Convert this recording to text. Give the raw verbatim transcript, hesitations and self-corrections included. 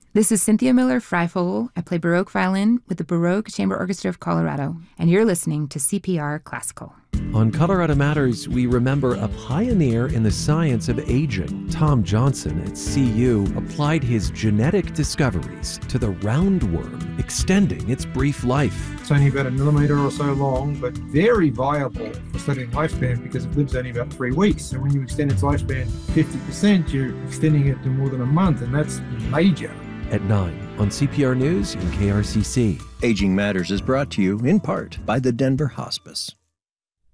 This is Cynthia Miller-Freifogel. I play Baroque violin with the Baroque Chamber Orchestra of Colorado, and you're listening to C P R Classical. On Colorado Matters, we remember a pioneer in the science of aging. Tom Johnson at C U applied his genetic discoveries to the roundworm, extending its brief life. It's only about a millimetre or so long, but very viable for studying lifespan because it lives only about three weeks. And when you extend its lifespan fifty percent, you're extending it to more than a month, and that's major. At nine on C P R News and K R C C. Aging Matters is brought to you in part by the Denver Hospice.